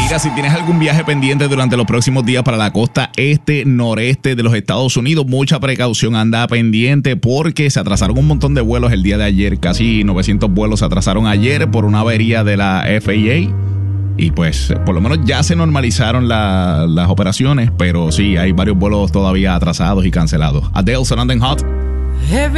Mira, si tienes algún viaje pendiente durante los próximos días para la costa este, noreste de los Estados Unidos, mucha precaución, anda pendiente porque se atrasaron un montón de vuelos el día de ayer. Casi 900 vuelos se atrasaron ayer por una avería de la FAA. Y pues, por lo menos ya se normalizaron las operaciones, pero sí, hay varios vuelos todavía atrasados y cancelados. Adele, sonando en Hot.